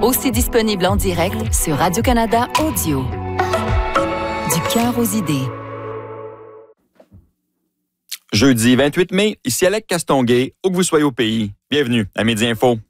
Aussi disponible en direct sur Radio-Canada Audio. Du cœur aux idées. Jeudi 28 mai, ici Alec Castonguay, où que vous soyez au pays. Bienvenue à Midi Info.